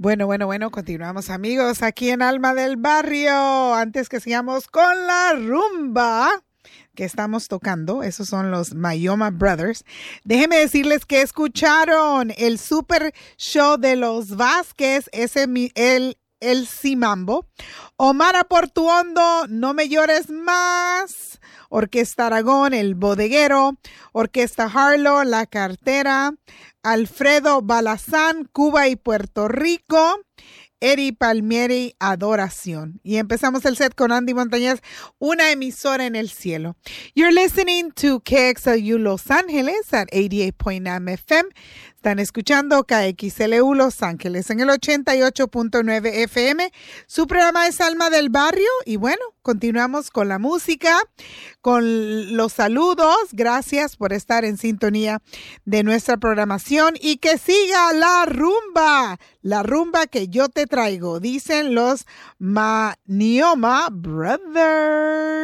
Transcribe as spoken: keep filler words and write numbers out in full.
Bueno, bueno, bueno, continuamos amigos aquí en Alma del Barrio. Antes que sigamos con la rumba que estamos tocando, esos son los Mayoma Brothers. Déjenme decirles que escucharon el super show de los Vázquez, ese el el Cimambo, Omar Portuondo, No me llores más, Orquesta Aragón, El Bodeguero, Orquesta Harlow, La Cartera, Alfredo Balazán, Cuba y Puerto Rico, Eri Palmieri, Adoración. Y empezamos el set con Andy Montañez, Una emisora en el cielo. You're listening to K X L U Los Ángeles at eighty-eight point nine F M. Están escuchando K X L U Los Ángeles en el ochenta y ocho punto nueve F M. Su programa es Alma del Barrio. Y bueno, continuamos con la música, con los saludos. Gracias por estar en sintonía de nuestra programación. Y que siga la rumba, la rumba que yo te traigo, dicen los Mayoma Brothers.